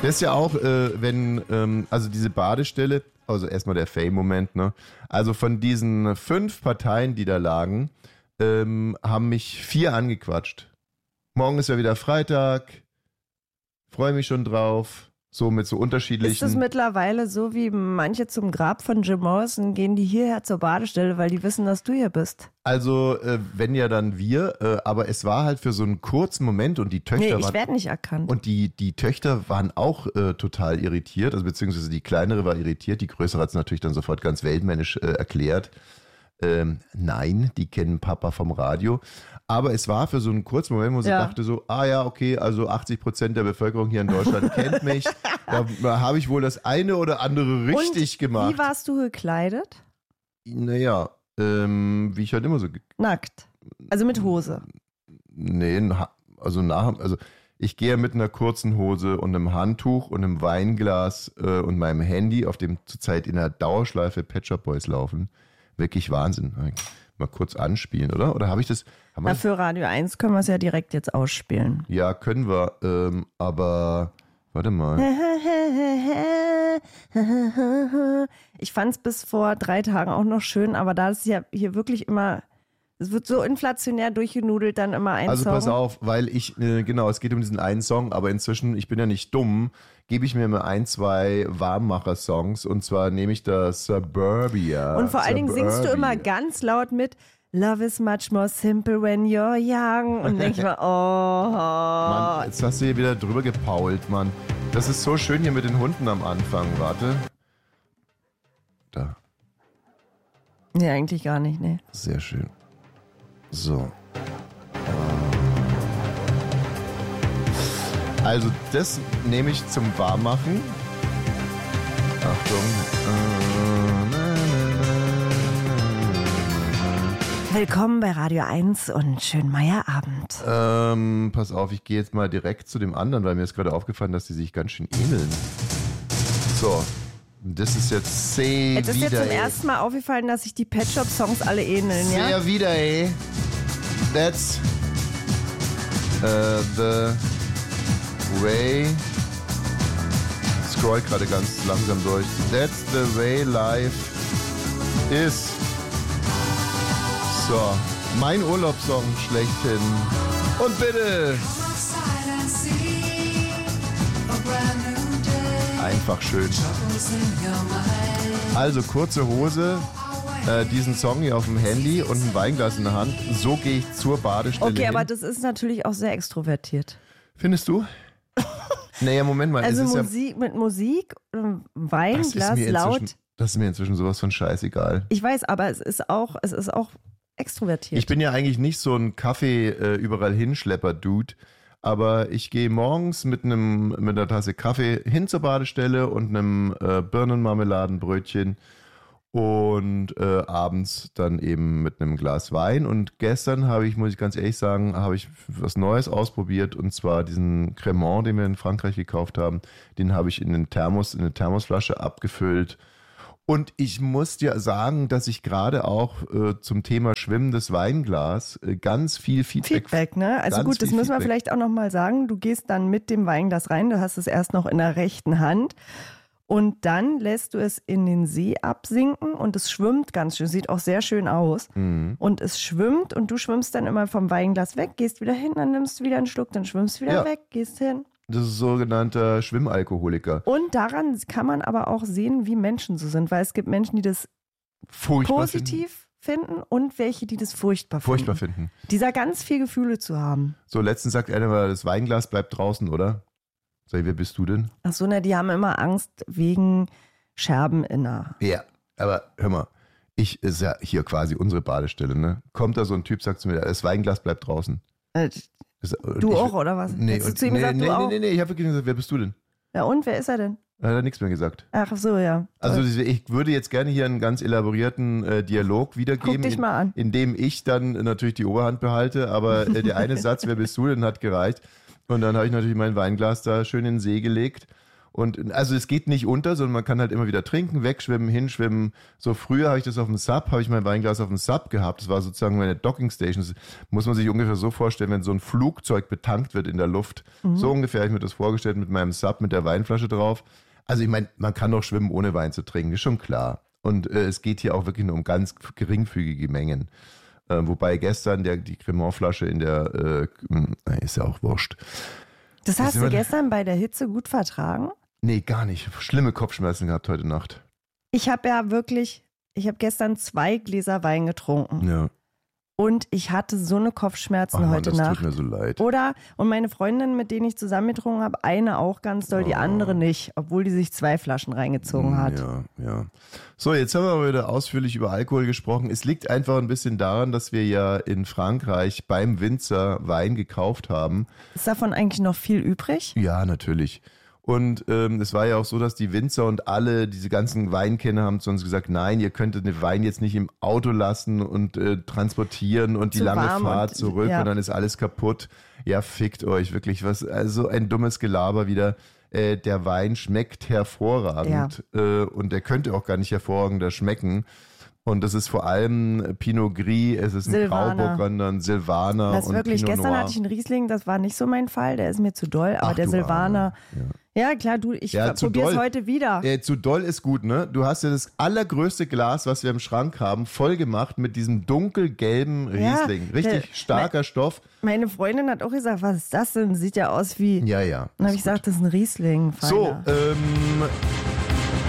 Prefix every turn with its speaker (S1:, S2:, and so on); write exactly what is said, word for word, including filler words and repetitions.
S1: Das ist ja auch, äh, wenn, ähm, also diese Badestelle, also erstmal der Fame-Moment, ne? Also von diesen fünf Parteien, die da lagen, ähm, haben mich vier angequatscht. Morgen ist ja wieder Freitag, freue mich schon drauf. So mit so unterschiedlichen...
S2: Ist das mittlerweile so, wie manche zum Grab von Jim Morrison gehen die hierher zur Badestelle, weil die wissen, dass du hier bist?
S1: Also, äh, wenn ja dann wir, äh, aber es war halt für so einen kurzen Moment und die Töchter
S2: Nee,
S1: waren...
S2: ich werde nicht erkannt.
S1: Und die, die Töchter waren auch äh, total irritiert, also beziehungsweise die kleinere war irritiert, die größere hat es natürlich dann sofort ganz weltmännisch äh, erklärt. Ähm, nein, die kennen Papa vom Radio. Aber es war für so einen kurzen Moment, wo sie
S2: Ja.
S1: dachte so, ah ja, okay, also achtzig Prozent der Bevölkerung hier in Deutschland kennt mich. Da, da habe ich wohl das eine oder andere richtig
S2: Und
S1: gemacht.
S2: wie warst du gekleidet?
S1: Naja, ähm, wie ich halt immer so... ge-
S2: Nackt. Also mit Hose.
S1: Nee, na- also nach, also ich gehe mit einer kurzen Hose und einem Handtuch und einem Weinglas äh, und meinem Handy, auf dem zurzeit in der Dauerschleife Pet Shop Boys laufen. Wirklich Wahnsinn. Mal kurz anspielen, oder? Oder habe ich das? Haben wir
S2: Na,
S1: das?
S2: für Radio eins können wir es ja direkt jetzt ausspielen.
S1: Ja, können wir. Ähm, aber warte mal.
S2: Ich fand es bis vor drei Tagen auch noch schön, aber da ist ja hier wirklich immer, es wird so inflationär durchgenudelt, dann immer ein
S1: Also
S2: Song.
S1: pass auf, weil ich, äh, genau, es geht um diesen einen Song, aber inzwischen, ich bin ja nicht dumm, gebe ich mir mal ein, zwei Warmmacher-Songs und zwar nehme ich das Suburbia.
S2: Und vor allen Dingen singst du immer
S1: Suburbia.
S2: ganz laut mit Love is much more simple when you're young. Und denk ich mal, oh.
S1: Mann, jetzt hast du hier wieder drüber gepault, Mann. Das ist so schön hier mit den Hunden am Anfang. Warte. Da.
S2: Nee, eigentlich gar nicht, nee.
S1: Sehr schön. So. Also das nehme ich zum Warmmachen. Achtung. Äh, na,
S2: Willkommen bei Radio eins und schönen Meierabend.
S1: na, na. Ähm, pass auf, ich gehe jetzt mal direkt zu dem anderen, weil mir ist gerade aufgefallen, dass die sich ganz schön ähneln. So. Das ist jetzt sehr
S2: Jetzt ist
S1: wieder,
S2: jetzt zum
S1: ey.
S2: ersten Mal aufgefallen, dass sich die Pet Shop Songs alle ähneln, ja?
S1: Sehr wieder, ey. That's uh, the way. Scroll gerade ganz langsam durch. That's the way life is. So, mein Urlaubssong schlechthin. Und bitte. Einfach schön. Also kurze Hose, äh, diesen Song hier auf dem Handy und ein Weinglas in der Hand. So gehe ich zur Badestelle
S2: Okay,
S1: hin.
S2: aber das ist natürlich auch sehr extrovertiert.
S1: Findest du? Naja, Moment mal.
S2: Also
S1: es ist
S2: Musik mit Musik, ähm,
S1: ja, das
S2: Weinglas
S1: ist mir
S2: laut.
S1: inzwischen, das ist mir inzwischen sowas von scheißegal.
S2: Ich weiß, aber es ist auch, es ist auch extrovertiert.
S1: Ich bin ja eigentlich nicht so ein Kaffee äh, überall hinschlepper-Dude, aber ich gehe morgens mit einem mit einer Tasse Kaffee hin zur Badestelle und einem äh, Birnenmarmeladenbrötchen und äh, abends dann eben mit einem Glas Wein. Und gestern habe ich, muss ich ganz ehrlich sagen, habe ich was Neues ausprobiert und zwar diesen Cremant, den wir in Frankreich gekauft haben, den habe ich in den Thermos, in eine Thermosflasche abgefüllt. Und ich muss dir sagen, dass ich gerade auch äh, zum Thema schwimmendes Weinglas äh, ganz viel Feedback...
S2: Feedback, ne? Also
S1: ganz
S2: gut, das
S1: viel
S2: müssen wir
S1: Feedback.
S2: vielleicht auch nochmal sagen. Du gehst dann mit dem Weinglas rein, du hast es erst noch in der rechten Hand und dann lässt du es in den See absinken und es schwimmt ganz schön, sieht auch sehr schön aus.
S1: Mhm.
S2: Und es schwimmt und du schwimmst dann immer vom Weinglas weg, gehst wieder hin, dann nimmst du wieder einen Schluck, dann schwimmst du wieder
S1: Ja.
S2: weg, gehst hin.
S1: Das ist sogenannter Schwimmalkoholiker.
S2: Und daran kann man aber auch sehen, wie Menschen so sind, weil es gibt Menschen, die das
S1: Furchtbar
S2: positiv finden und welche, die das furchtbar finden.
S1: Furchtbar finden.
S2: Dieser ganz viel Gefühle zu haben.
S1: So, letztens sagt einer mal, das Weinglas bleibt draußen, oder? Sag ich, wer bist du denn?
S2: Ach so, na, die haben immer Angst wegen Scherben in der...
S1: Ja, aber hör mal, ich ist ja hier quasi unsere Badestelle, ne? Kommt da so ein Typ, sagt zu mir, das Weinglas bleibt draußen.
S2: Äh,
S1: Das,
S2: Du
S1: ich,
S2: auch, oder was?
S1: Nee,
S2: Hättest du
S1: und,
S2: zu ihm
S1: nee,
S2: gesagt,
S1: nee,
S2: du
S1: nee,
S2: auch?
S1: nee, nee, ich habe wirklich gesagt, wer bist du denn?
S2: Ja, und wer ist er denn?
S1: Er hat nichts mehr gesagt.
S2: Ach so, ja.
S1: Also ich würde jetzt gerne hier einen ganz elaborierten äh, Dialog wiedergeben,
S2: Guck dich mal an.
S1: In, in dem ich dann natürlich die Oberhand behalte, aber äh, der eine Satz, wer bist du denn, hat gereicht. Und dann habe ich natürlich mein Weinglas da schön in den See gelegt Und also es geht nicht unter, sondern man kann halt immer wieder trinken, wegschwimmen, hinschwimmen. So früher habe ich das auf dem Sub, habe ich mein Weinglas auf dem Sub gehabt. Das war sozusagen meine Dockingstation. Das muss man sich ungefähr so vorstellen, wenn so ein Flugzeug betankt wird in der Luft. Mhm. So ungefähr habe ich mir das vorgestellt mit meinem Sub, mit der Weinflasche drauf. Also ich meine, man kann doch schwimmen, ohne Wein zu trinken, ist schon klar. Und äh, es geht hier auch wirklich nur um ganz geringfügige Mengen. Äh, wobei gestern der, die Cremant-Flasche in der, äh, ist ja auch wurscht.
S2: Das hast du gestern bei der Hitze gut vertragen?
S1: Nee, gar nicht. Schlimme Kopfschmerzen gehabt heute Nacht.
S2: Ich habe ja wirklich, ich habe gestern zwei Gläser Wein getrunken.
S1: Ja.
S2: Und ich hatte so eine Kopfschmerzen
S1: Ach Mann,
S2: heute
S1: das
S2: Nacht.
S1: Tut mir so leid.
S2: Oder, und meine Freundin, mit denen ich zusammen getrunken habe, eine auch ganz doll, die
S1: Oh.
S2: andere nicht, obwohl die sich zwei Flaschen reingezogen hat.
S1: Ja, ja. So, jetzt haben wir aber wieder ausführlich über Alkohol gesprochen. Es liegt einfach ein bisschen daran, dass wir ja in Frankreich beim Winzer Wein gekauft haben.
S2: Ist davon eigentlich noch viel übrig?
S1: Ja, natürlich. Und ähm, es war ja auch so, dass die Winzer und alle, diese ganzen Weinkenner haben zu uns gesagt, nein, ihr könntet den Wein jetzt nicht im Auto lassen und äh, transportieren und die
S2: Zu
S1: lange
S2: warm
S1: Fahrt
S2: und-
S1: zurück
S2: ja.
S1: und dann ist alles kaputt. Ja, fickt euch, wirklich. Was, also ein dummes Gelaber wieder. Äh, der Wein schmeckt hervorragend äh, und der könnte auch gar nicht hervorragender schmecken. Und das ist vor allem Pinot Gris, es ist ein
S2: Silvaner.
S1: Grauburgunder, ein Silvaner
S2: Das ist
S1: und
S2: wirklich,
S1: Pinot
S2: gestern
S1: Noir.
S2: hatte ich einen Riesling, das war nicht so mein Fall, der ist mir zu doll, aber
S1: Ach,
S2: der
S1: du
S2: Silvaner,
S1: Arme.
S2: ja. klar, du, ich
S1: Ja, zu
S2: probiere es
S1: doll.
S2: heute wieder.
S1: Äh, zu doll ist gut, ne? Du hast ja das allergrößte Glas, was wir im Schrank haben, voll gemacht mit diesem dunkelgelben
S2: Ja,
S1: Riesling. Richtig
S2: der-
S1: starker Stoff.
S2: Meine Freundin hat auch gesagt, was ist das denn? Sieht ja aus wie,
S1: Ja, ja.
S2: dann habe
S1: ist
S2: ich gesagt, das ist ein Riesling.
S1: gut. So,
S2: Feiner.
S1: ähm,